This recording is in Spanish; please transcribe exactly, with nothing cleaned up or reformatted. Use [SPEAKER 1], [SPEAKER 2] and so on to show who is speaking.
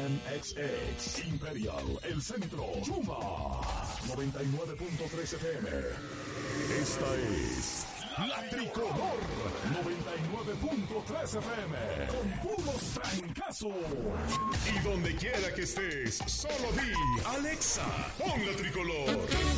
[SPEAKER 1] N X X, Imperial, El Centro, Chuma, noventa y nueve punto tres F M. Esta es La Tricolor, noventa y nueve punto tres F M, con puros francazos. Y donde quiera que estés, solo di, Alexa, pon La Tricolor.